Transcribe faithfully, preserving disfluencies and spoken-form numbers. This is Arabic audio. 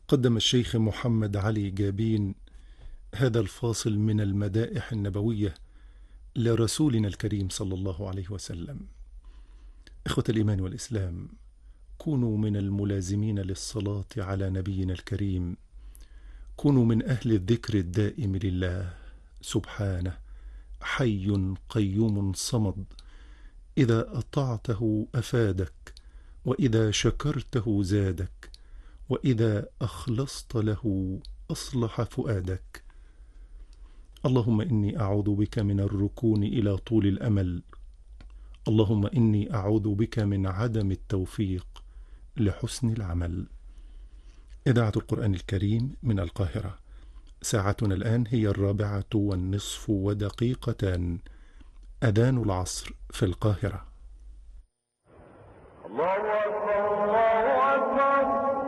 قدم الشيخ محمد علي جابين هذا الفاصل من المدائح النبوية لرسولنا الكريم صلى الله عليه وسلم. إخوة الإيمان والإسلام، كونوا من الملازمين للصلاة على نبينا الكريم، كونوا من أهل الذكر الدائم لله سبحانه، حي قيوم صمد، إذا أطعته أفادك، وإذا شكرته زادك، وإذا أخلصت له أصلح فؤادك. اللهم إني أعوذ بك من الركون إلى طول الأمل، اللهم إني أعوذ بك من عدم التوفيق لحسن العمل. إذاعة القرآن الكريم من القاهرة، ساعتنا الآن هي الرابعة والنصف ودقيقتان، أذان العصر في القاهرة. الله